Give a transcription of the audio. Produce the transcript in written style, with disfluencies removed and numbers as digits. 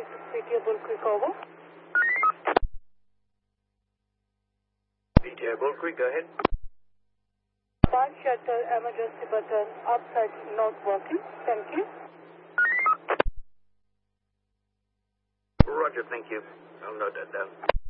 PTO Bull Creek, over. PTO Bull Creek, go ahead. Bar shutter emergency button upside not working. Thank you. Roger, thank you. I'll note that down.